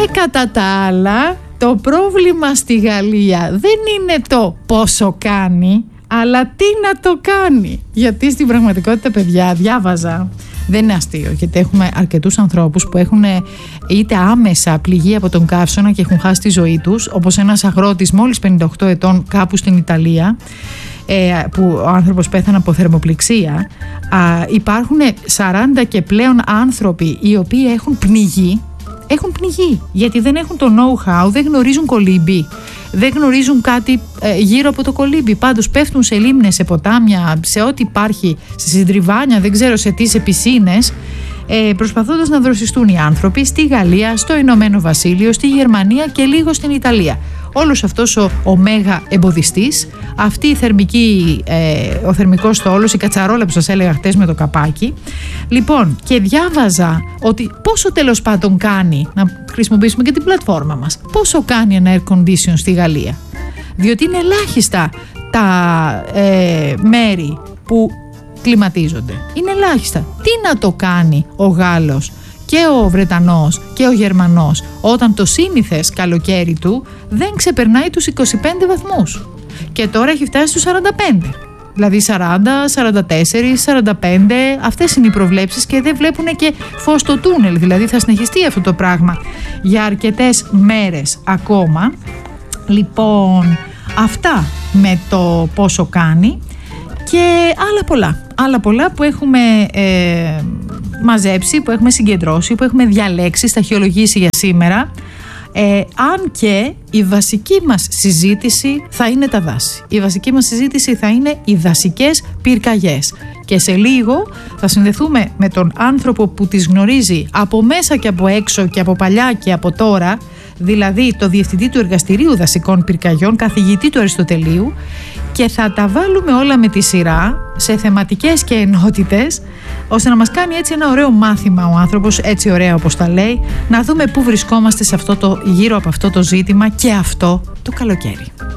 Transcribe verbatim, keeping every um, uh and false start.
Και κατά τα άλλα, το πρόβλημα στη Γαλλία δεν είναι το πόσο κάνει, αλλά τι να το κάνει. Γιατί στην πραγματικότητα, παιδιά, διάβαζα, δεν είναι αστείο, γιατί έχουμε αρκετούς ανθρώπους που έχουν είτε άμεσα πληγεί από τον καύσωνα και έχουν χάσει τη ζωή τους, όπως ένας αγρότης μόλις πενήντα οκτώ ετών κάπου στην Ιταλία, που ο άνθρωπος πέθανε από θερμοπληξία. Υπάρχουν σαράντα και πλέον άνθρωποι οι οποίοι έχουν πνιγεί, έχουν πνιγεί γιατί δεν έχουν το know-how, δεν γνωρίζουν κολύμπι, δεν γνωρίζουν κάτι ε, γύρω από το κολύμπι. Πάντως πέφτουν σε λίμνες, σε ποτάμια, σε ό,τι υπάρχει, σε συντριβάνια, δεν ξέρω σε τι, σε πισίνες, ε, προσπαθώντας να δροσιστούν οι άνθρωποι στη Γαλλία, στο Ηνωμένο Βασίλειο, στη Γερμανία και λίγο στην Ιταλία. Όλος αυτός ο, ο μέγα εμποδιστής, αυτή η θερμική, ε, ο θερμικός στόλος, η κατσαρόλα που σας έλεγα χτες με το καπάκι. Λοιπόν, και διάβαζα ότι πόσο τέλος πάντων κάνει, να χρησιμοποιήσουμε και την πλατφόρμα μας, πόσο κάνει ένα air condition στη Γαλλία. Διότι είναι ελάχιστα τα ε, μέρη που κλιματίζονται. Είναι ελάχιστα. Τι να το κάνει ο Γάλλος και ο Βρετανός και ο Γερμανός όταν το σύνηθες καλοκαίρι του δεν ξεπερνάει τους είκοσι πέντε βαθμούς και τώρα έχει φτάσει στους σαράντα πέντε, δηλαδή σαράντα, σαράντα τέσσερα, σαράντα πέντε, αυτές είναι οι προβλέψεις και δεν βλέπουν και φως στο τούνελ, δηλαδή θα συνεχιστεί αυτό το πράγμα για αρκετές μέρες ακόμα. Λοιπόν, αυτά με το πόσο κάνει και άλλα πολλά, άλλα πολλά που έχουμε ε, μαζέψει, που έχουμε συγκεντρώσει, που έχουμε διαλέξει, σταχυολογήσει για σήμερα. Ε, αν και η βασική μας συζήτηση θα είναι τα δάση. Η βασική μας συζήτηση θα είναι οι δασικές πυρκαγιές. Και σε λίγο θα συνδεθούμε με τον άνθρωπο που τις γνωρίζει από μέσα και από έξω και από παλιά και από τώρα, δηλαδή το διευθυντή του Εργαστηρίου Δασικών Πυρκαγιών, καθηγητή του Αριστοτελείου, και θα τα βάλουμε όλα με τη σειρά σε θεματικές και ενότητες, ώστε να μας κάνει έτσι ένα ωραίο μάθημα ο άνθρωπος, έτσι ωραία όπως τα λέει, να δούμε πού βρισκόμαστε σε αυτό το, γύρω από αυτό το ζήτημα και αυτό το καλοκαίρι.